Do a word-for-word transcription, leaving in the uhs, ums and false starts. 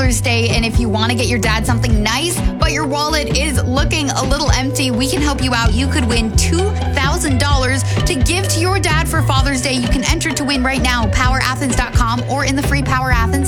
Father's Day, and if you want to get your dad something nice, but your wallet is looking a little empty, we can help you out. You could win two thousand dollars to give to your dad for Father's Day. You can enter to win right now, power athens dot com or in the free Power Athens